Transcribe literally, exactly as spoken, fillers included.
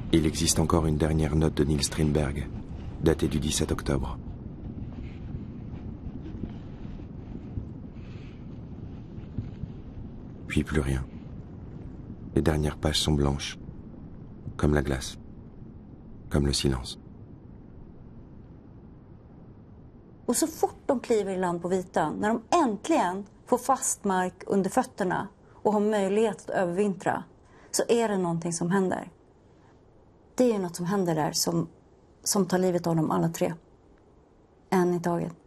Il existe encore une dernière note de Niels Strindberg, datée du dix-sept octobre. Puis plus rien. Les dernières pages sont blanches, comme la glace, comme le silence. Och så fort de kliver i land på Vitan, när de äntligen får fast mark under fötterna och har möjlighet att övervintra, så är det någonting som händer. Det är något som händer där som, som tar livet av dem alla tre. En i taget.